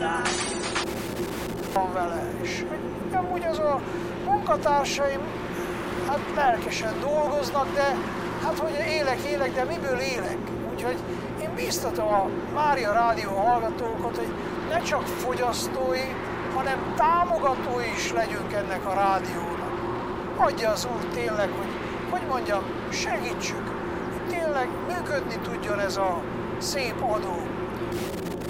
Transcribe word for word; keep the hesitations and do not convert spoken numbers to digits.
van vele, és amúgy az a munkatársaim hát lelkesen dolgoznak, de hát hogy élek, élek, de miből élek? Úgyhogy én biztatom a Mária Rádió hallgatókat, hogy ne csak fogyasztói, hanem támogatói is legyünk ennek a rádiónak. Adja az Úr tényleg, hogy, hogy mondjam, segítsük, hogy tényleg működni tudjon ez a szép adó.